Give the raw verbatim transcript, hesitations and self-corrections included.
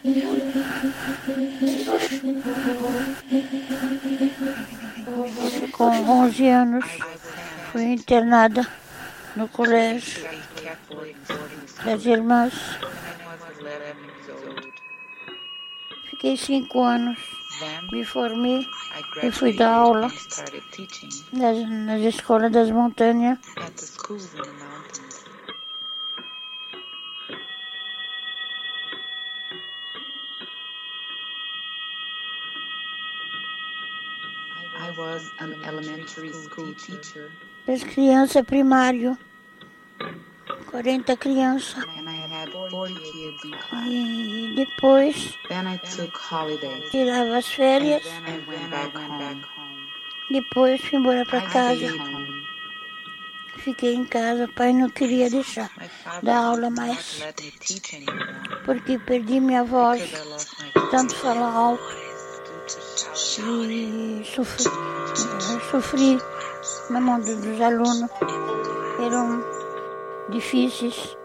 Com onze anos, fui internada no colégio das irmãs. Fiquei cinco anos, me formei e fui dar aula nas, nas escolas das montanhas. I was an elementary school teacher. Das crianças primário, quarenta crianças. And I had forty kids in class. E depois Then I took holidays. tirava as férias. And then I went back home. Depois fui embora para I casa. stayed home. Fiquei em casa, pai não queria deixar dar aula mais, Let me teach anymore. porque perdi minha voz, Because I lost my tanto falar alto, e sofri, sofri na mão dos alunos, eram difíceis.